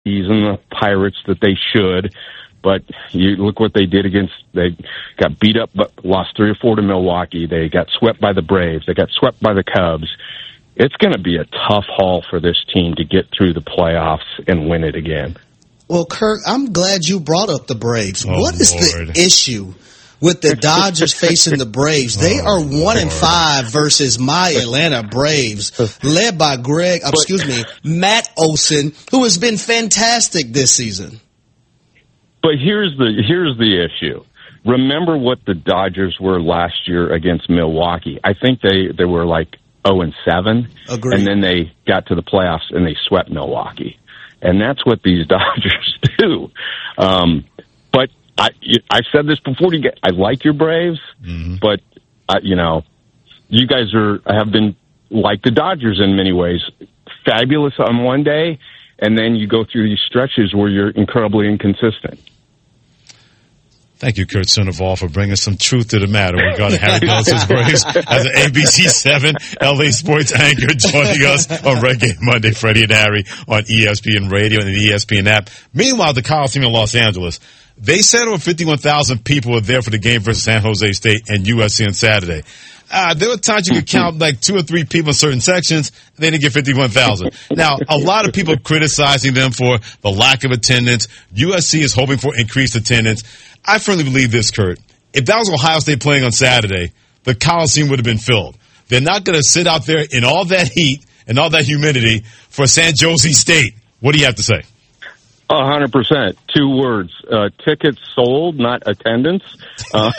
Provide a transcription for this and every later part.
and the Pirates that they should. But you look what they did they got beat up, but lost 3 or 4 to Milwaukee. They got swept by the Braves. They got swept by the Cubs. It's going to be a tough haul for this team to get through the playoffs and win it again. Well, Kurt, I'm glad you brought up the Braves. Oh, what is Lord. the issue with the Dodgers facing the Braves? They are 1-5 versus my Atlanta Braves, led by Matt Olson, who has been fantastic this season. But here's the issue. Remember what the Dodgers were last year against Milwaukee. I think they were like 0-7. Agreed. And then they got to the playoffs and they swept Milwaukee. And that's what these Dodgers do. But I've said this before. I like your Braves, but you guys have been like the Dodgers in many ways, fabulous on one day, and then you go through these stretches where you're incredibly inconsistent. Thank you, Kurt Sandoval, for bringing some truth to the matter regarding Harry Douglas's Braves as an ABC7 LA sports anchor joining us on Reggae Monday, Freddie and Harry on ESPN Radio and the ESPN app. Meanwhile, the Coliseum in Los Angeles, they said over 51,000 people were there for the game versus San Jose State and USC on Saturday. There were times you could count like 2 or 3 people in certain sections. They didn't get 51,000. Now, a lot of people criticizing them for the lack of attendance. USC is hoping for increased attendance. I firmly believe this, Kurt. If that was Ohio State playing on Saturday, the Coliseum would have been filled. They're not going to sit out there in all that heat and all that humidity for San Jose State. What do you have to say? 100%. 2 words: tickets sold, not attendance. And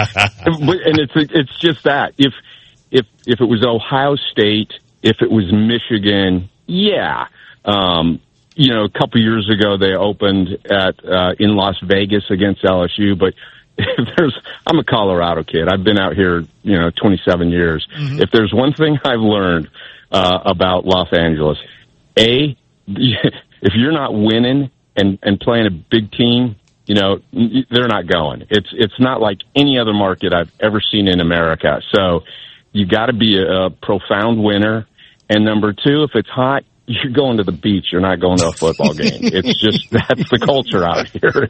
it's just that. If it was Ohio State, if it was Michigan, yeah. A couple years ago they opened in Las Vegas against LSU, but I'm a Colorado kid. I've been out here, 27 years. Mm-hmm. If there's one thing I've learned about Los Angeles, if you're not winning and playing a big team, they're not going. It's not like any other market I've ever seen in America. So you got to be a profound winner. And number 2, if it's hot, you're going to the beach. You're not going to a football game. It's just, that's the culture out here.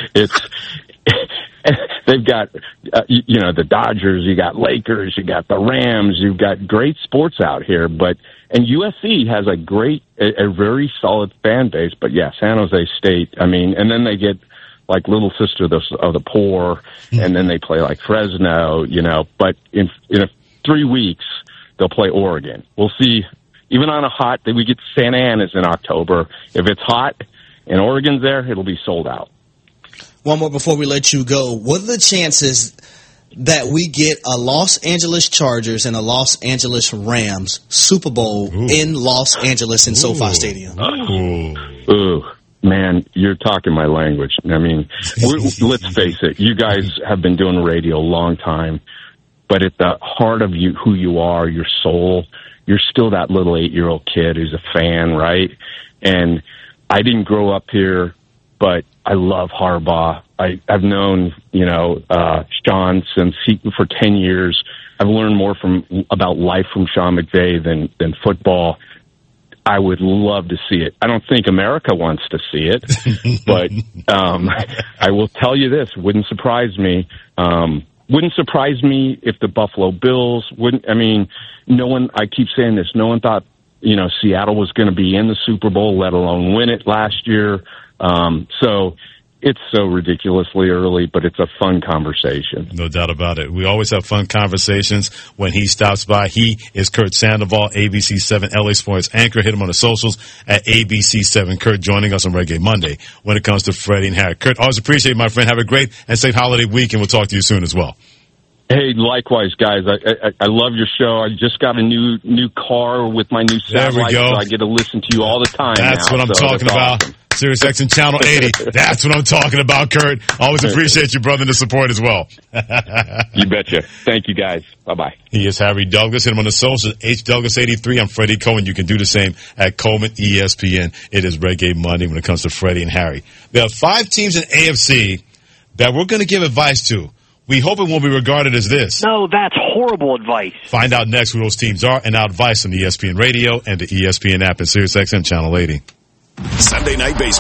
They've got, the Dodgers, you got Lakers, you got the Rams, you've got great sports out here. And USC has a very solid fan base. But yeah, San Jose State, and then they get like little sister of the poor, and then they play like Fresno, but in 3 weeks, they'll play Oregon. We'll see. Even on a hot day, we get Santa Ana's in October. If it's hot and Oregon's there, it'll be sold out. One more before we let you go. What are the chances that we get a Los Angeles Chargers and a Los Angeles Rams Super Bowl in Los Angeles in SoFi Stadium? Ooh, man, you're talking my language. Let's face it. You guys have been doing radio a long time, but at the heart of you, who you are, your soul, you're still that little 8-year-old kid who's a fan, right? And I didn't grow up here, but I love Harbaugh. I've known, Sean for 10 years. I've learned more about life from Sean McVay than football. I would love to see it. I don't think America wants to see it, but I will tell you this: wouldn't surprise me. Wouldn't surprise me if the Buffalo Bills wouldn't. I keep saying this. No one thought, Seattle was going to be in the Super Bowl, let alone win it last year. So it's so ridiculously early, but it's a fun conversation. No doubt about it. We always have fun conversations when he stops by. He is Kurt Sandoval, ABC7 LA Sports anchor. Hit him on the socials at ABC7. Kurt joining us on Reggae Monday when it comes to Freddie and Harry. Kurt, always appreciate it, my friend. Have a great and safe holiday week, and we'll talk to you soon as well. Hey, likewise, guys. I love your show. I just got a new car with my new satellite, so I get to listen to you all the time. That's what I'm talking about. Awesome. Sirius XM Channel 80. That's what I'm talking about, Kurt. Always appreciate you, brother, and the support as well. You betcha. Thank you, guys. Bye-bye. He is Harry Douglas. Hit him on the socials, HDouglas83. I'm Freddie Coleman. You can do the same at Coleman ESPN. It is Reggae Monday when it comes to Freddie and Harry. There are 5 teams in AFC that we're going to give advice to. We hope it won't be regarded as this. No, that's horrible advice. Find out next who those teams are and our advice on ESPN Radio and the ESPN app and Sirius XM Channel 80. Sunday Night Baseball.